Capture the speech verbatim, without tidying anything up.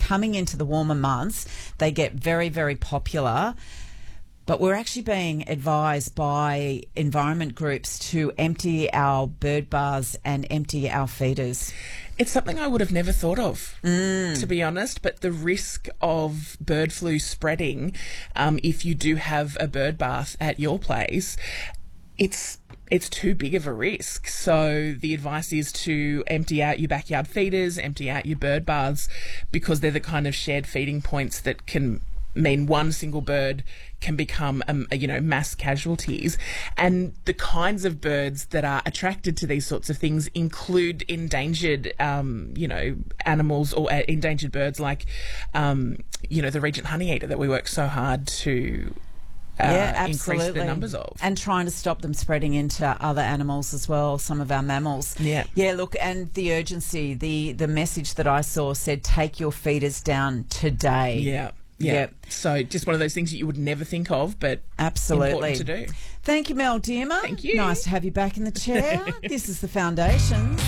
coming into the warmer months, they get very, very popular. But we're actually being advised by environment groups to empty our bird baths and empty our feeders. It's something I would have never thought of, Mm. to be honest, but the risk of bird flu spreading, um, if you do have a bird bath at your place, it's it's too big of a risk. So the advice is to empty out your backyard feeders, empty out your bird baths, because they're the kind of shared feeding points that can mean one single bird can become, um, you know, mass casualties. And the kinds of birds that are attracted to these sorts of things include endangered, um, you know, animals or uh, endangered birds like, um, you know, the Regent honeyeater that we work so hard to uh, yeah, absolutely. increase the numbers of. And trying to stop them spreading into other animals as well, some of our mammals. Yeah. Yeah, look, and the urgency, the, the message that I saw said, take your feeders down today. Yeah. Yeah. Yep. So just one of those things that you would never think of, but Absolutely. important to do. Thank you, Mel Diemer. Thank you. Nice to have you back in the chair. This is The Foundations.